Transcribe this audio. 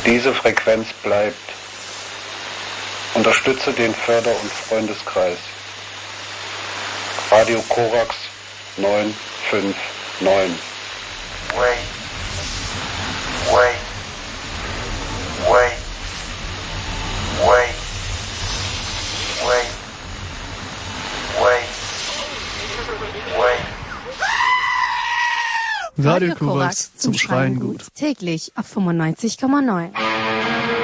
Diese Frequenz bleibt. Unterstütze den Förder- und Freundeskreis. Radio Korax 959. Wait. Wait. Wait. Wait. Wait. Wait. Wait. Radio Korax zum Schreien gut. Täglich auf 95,9.